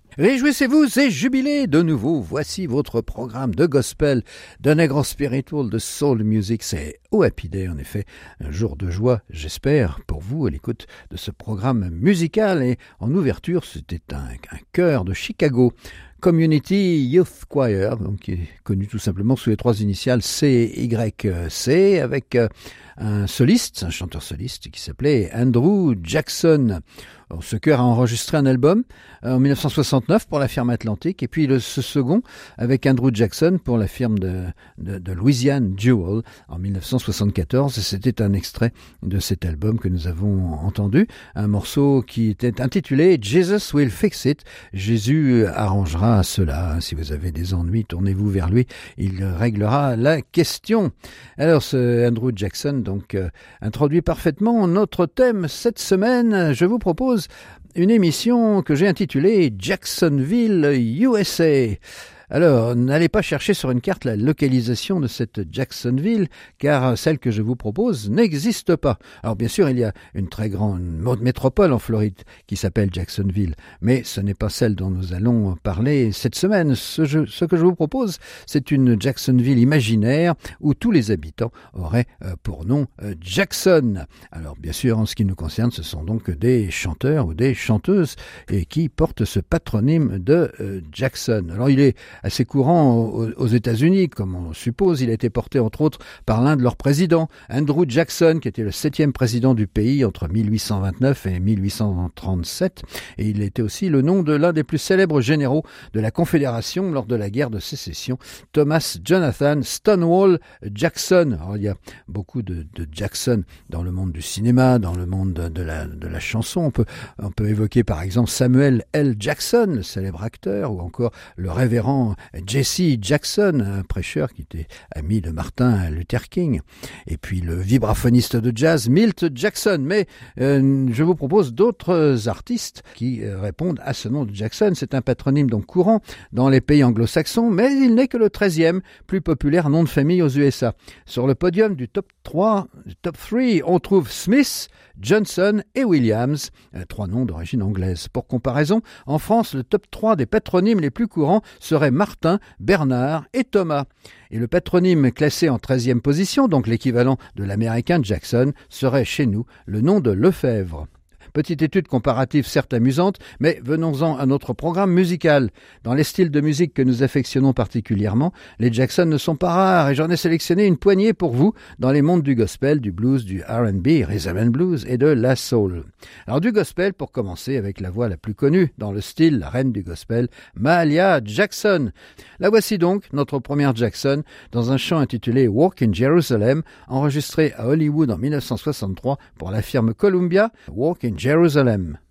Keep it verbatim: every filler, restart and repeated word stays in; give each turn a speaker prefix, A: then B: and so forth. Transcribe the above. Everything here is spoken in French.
A: Réjouissez-vous et jubilez de nouveau. Voici votre programme de gospel, de nègre spiritual, de soul music. C'est au Happy Day, en effet, un jour de joie, j'espère, pour vous à l'écoute de ce programme musical. Et en ouverture, c'était un, un chœur de Chicago, Community Youth Choir, donc qui est connu tout simplement sous les trois initiales C Y C, avec un soliste, un chanteur soliste qui s'appelait Andrew Jackson. Alors, ce chœur a enregistré un album en dix-neuf cent soixante-neuf pour la firme Atlantic, et puis le, ce second avec Andrew Jackson pour la firme de, de, de Louisiane Jewel en dix-neuf cent soixante-quatorze. Et c'était un extrait de cet album que nous avons entendu, un morceau qui était intitulé Jesus Will Fix It. Jésus arrangera cela. Si vous avez des ennuis, tournez-vous vers lui, il réglera la question. Alors ce Andrew Jackson donc euh, introduit parfaitement notre thème cette semaine. Je vous propose une émission que j'ai intitulée Jacksonville, U S A. Alors, n'allez pas chercher sur une carte la localisation de cette Jacksonville, car celle que je vous propose n'existe pas. Alors bien sûr, il y a une très grande métropole en Floride qui s'appelle Jacksonville, mais ce n'est pas celle dont nous allons parler cette semaine. Ce, je, ce que je vous propose, c'est une Jacksonville imaginaire où tous les habitants auraient euh, pour nom euh, Jackson. Alors bien sûr, en ce qui nous concerne, ce sont donc des chanteurs ou des chanteuses et qui portent ce patronyme de euh, Jackson. Alors il est assez courant aux, aux États-Unis, comme on suppose. Il a été porté entre autres par l'un de leurs présidents, Andrew Jackson, qui était le septième président du pays entre mille huit cent vingt-neuf et mille huit cent trente-sept. Et il était aussi le nom de l'un des plus célèbres généraux de la Confédération lors de la guerre de sécession, Thomas Jonathan Stonewall Jackson. Alors, il y a beaucoup de, de Jackson dans le monde du cinéma, dans le monde de, de, la, de la chanson. On peut, on peut évoquer par exemple Samuel L. Jackson, le célèbre acteur, ou encore le révérend Jesse Jackson, un prêcheur qui était ami de Martin Luther King, et puis le vibraphoniste de jazz Milt Jackson. Mais euh, je vous propose d'autres artistes qui euh, répondent à ce nom de Jackson. C'est un patronyme donc courant dans les pays anglo-saxons, mais il n'est que le treizième plus populaire nom de famille aux U S A. Sur le podium du top trois, du top trois, on trouve Smith, Johnson et Williams, euh, trois noms d'origine anglaise. Pour comparaison, en France, le top trois des patronymes les plus courants serait Martin, Bernard et Thomas. Et le patronyme classé en treizième position, donc l'équivalent de l'américain Jackson, serait chez nous le nom de Lefebvre. Petite étude comparative certes amusante, mais venons-en à notre programme musical. Dans les styles de musique que nous affectionnons particulièrement, les Jackson ne sont pas rares et j'en ai sélectionné une poignée pour vous dans les mondes du gospel, du blues, du R and B, rhythm and blues et de la soul. Alors du gospel pour commencer avec la voix la plus connue dans le style, la reine du gospel, Mahalia Jackson. La voici donc, notre première Jackson, dans un chant intitulé Walk in Jerusalem, enregistré à Hollywood en dix-neuf cent soixante-trois pour la firme Columbia, Walk in Jerusalem.